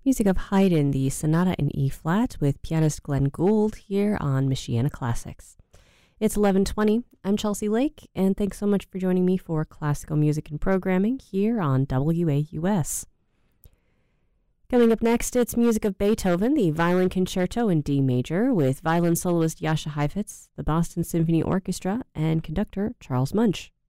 Music of Haydn, the Sonata in E-flat with pianist Glenn Gould here on Michiana Classics. It's 11:20. I'm Chelsea Lake, and thanks so much for joining me for classical music and programming here on WAUS. Coming up next, it's music of Beethoven, the Violin Concerto in D major with violin soloist Jascha Heifetz, the Boston Symphony Orchestra, and conductor Charles Munch.